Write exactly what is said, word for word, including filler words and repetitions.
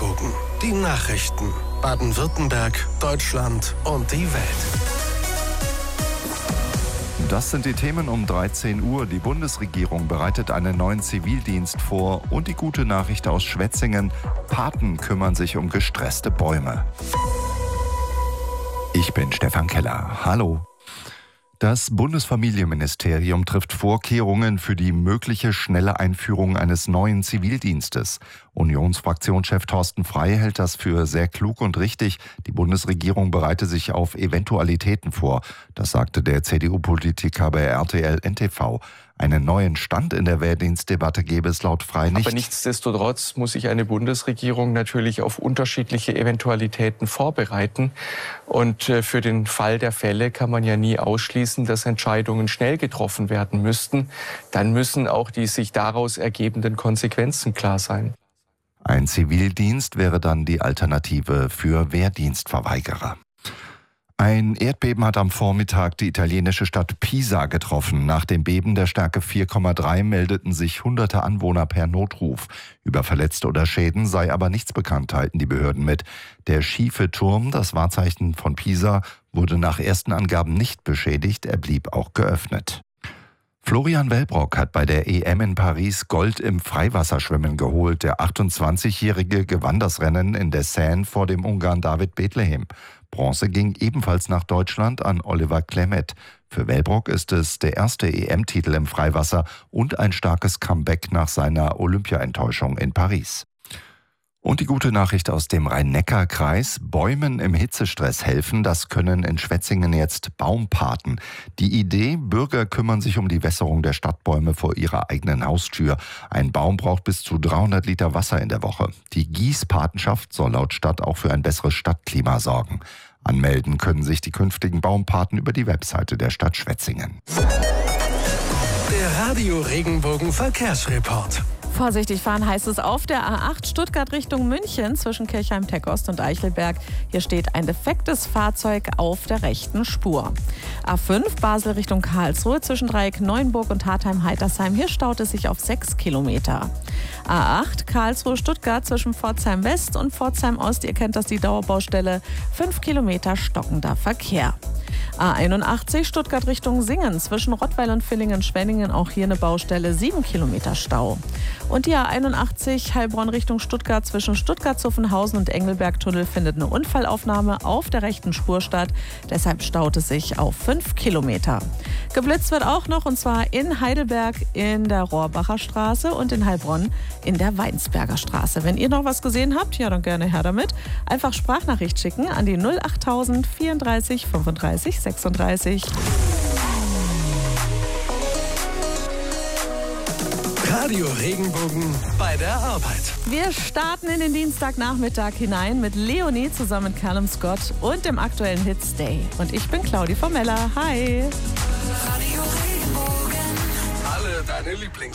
Regenbogen. Die Nachrichten. Baden-Württemberg, Deutschland und die Welt. Das sind die Themen um dreizehn Uhr. Die Bundesregierung bereitet einen neuen Zivildienst vor. Und die gute Nachricht aus Schwetzingen: Paten kümmern sich um gestresste Bäume. Ich bin Stefan Keller. Hallo. Das Bundesfamilienministerium trifft Vorkehrungen für die mögliche schnelle Einführung eines neuen Zivildienstes. Unionsfraktionschef Thorsten Frey hält das für sehr klug und richtig. Die Bundesregierung bereite sich auf Eventualitäten vor. Das sagte der C D U-Politiker bei R T L N T V. Einen neuen Stand in der Wehrdienstdebatte gäbe es laut Frey nicht. Aber nichtsdestotrotz muss sich eine Bundesregierung natürlich auf unterschiedliche Eventualitäten vorbereiten. Und für den Fall der Fälle kann man ja nie ausschließen, dass Entscheidungen schnell getroffen werden müssten. Dann müssen auch die sich daraus ergebenden Konsequenzen klar sein. Ein Zivildienst wäre dann die Alternative für Wehrdienstverweigerer. Ein Erdbeben hat am Vormittag die italienische Stadt Pisa getroffen. Nach dem Beben der Stärke vier Komma drei meldeten sich hunderte Anwohner per Notruf. Über Verletzte oder Schäden sei aber nichts bekannt, teilten die Behörden mit. Der schiefe Turm, das Wahrzeichen von Pisa, wurde nach ersten Angaben nicht beschädigt, er blieb auch geöffnet. Florian Wellbrock hat bei der E M in Paris Gold im Freiwasserschwimmen geholt. Der achtundzwanzigjährige gewann das Rennen in der Seine vor dem Ungarn David Bethlehem. Bronze ging ebenfalls nach Deutschland an Oliver Klemet. Für Wellbrock ist es der erste E M-Titel im Freiwasser und ein starkes Comeback nach seiner Olympia-Enttäuschung in Paris. Und die gute Nachricht aus dem Rhein-Neckar-Kreis: Bäumen im Hitzestress helfen, das können in Schwetzingen jetzt Baumpaten. Die Idee: Bürger kümmern sich um die Wässerung der Stadtbäume vor ihrer eigenen Haustür. Ein Baum braucht bis zu dreihundert Liter Wasser in der Woche. Die Gießpatenschaft soll laut Stadt auch für ein besseres Stadtklima sorgen. Anmelden können sich die künftigen Baumpaten über die Webseite der Stadt Schwetzingen. Der Radio Regenbogen Verkehrsreport. Vorsichtig fahren heißt es auf der A acht Stuttgart Richtung München zwischen Kirchheim-Teckost und Eichelberg. Hier steht ein defektes Fahrzeug auf der rechten Spur. A fünf Basel Richtung Karlsruhe zwischen Dreieck Neuenburg und Hartheim-Heitersheim. Hier staut es sich auf sechs Kilometer. A acht Karlsruhe-Stuttgart zwischen Pforzheim West und Pforzheim Ost. Ihr kennt das, die Dauerbaustelle. fünf Kilometer stockender Verkehr. A einundachtzig Stuttgart Richtung Singen zwischen Rottweil und Villingen-Schwenningen. Auch hier eine Baustelle, sieben Kilometer Stau. Und die A einundachtzig Heilbronn Richtung Stuttgart zwischen Stuttgart-Zuffenhausen und Engelberg-Tunnel findet eine Unfallaufnahme auf der rechten Spur statt. Deshalb staut es sich auf fünf Kilometer. Geblitzt wird auch noch, und zwar in Heidelberg in der Rohrbacher Straße und in Heilbronn in der Weinsberger Straße. Wenn ihr noch was gesehen habt, ja, dann gerne her damit. Einfach Sprachnachricht schicken an die null achttausend vierunddreißig fünfunddreißig sechsunddreißig. Radio Regenbogen bei der Arbeit. Wir starten in den Dienstagnachmittag hinein mit Leonie zusammen mit Callum Scott und dem aktuellen Hit Stay. Und ich bin Claudi Formella. Hi. Radio Regenbogen. Alle deine Lieblings